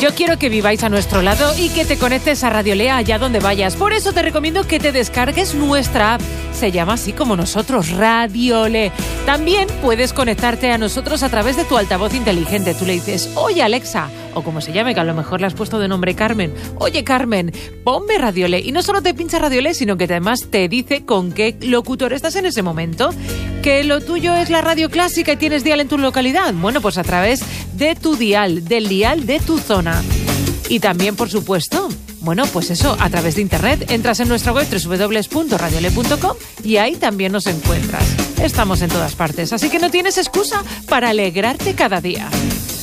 Yo quiero que viváis a nuestro lado y que te conectes a Radiolea allá donde vayas. Por eso te recomiendo que te descargues nuestra app. Se llama así como nosotros, Radiole. También puedes conectarte a nosotros a través de tu altavoz inteligente. Tú le dices, oye Alexa, o como se llame, que a lo mejor le has puesto de nombre Carmen. Oye Carmen, ponme Radiole. Y no solo te pincha Radiole, sino que además te dice con qué locutor estás en ese momento. ¿Que lo tuyo es la radio clásica y tienes dial en tu localidad? Bueno, pues a través de tu dial, del dial de tu zona. Y también, por supuesto, bueno, pues eso, a través de internet. Entras en nuestra web www.radiole.com y ahí también nos encuentras. Estamos en todas partes, así que no tienes excusa para alegrarte cada día.